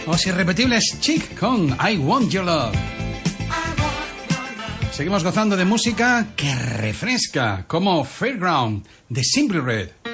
Los irrepetibles Chic con I Want Your Love. Seguimos gozando de música que refresca, como Fairground de Simply Red.